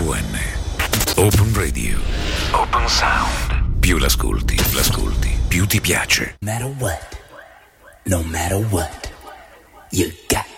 ON. Open Radio. Open Sound. Più l'ascolti, più ti piace. No matter what, you got